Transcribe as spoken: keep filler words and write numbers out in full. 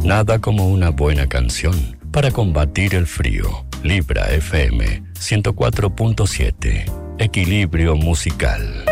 Nada como una buena canción para combatir el frío. Libra F M ciento cuatro punto siete. Equilibrio musical.